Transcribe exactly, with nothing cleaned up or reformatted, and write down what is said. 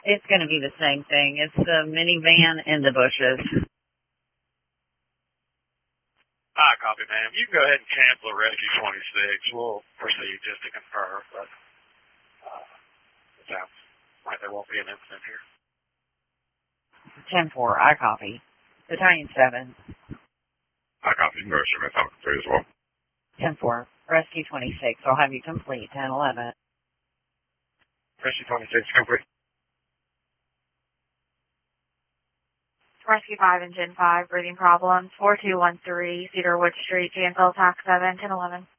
It's going to be the same thing. It's the minivan in the bushes. I copy, ma'am. You can go ahead and cancel Rescue twenty-six. We'll proceed just to confirm, but uh, it sounds like there won't be an incident here. ten four, I copy. Battalion seven. I copy. No, Smith, I'm three as well. ten four, Rescue twenty-six. I'll have you complete. ten eleven. Rescue twenty-six, complete. Rescue five and Gen five, breathing problems, four two one three, Cedarwood Street, J N L T A C seven, ten eleven.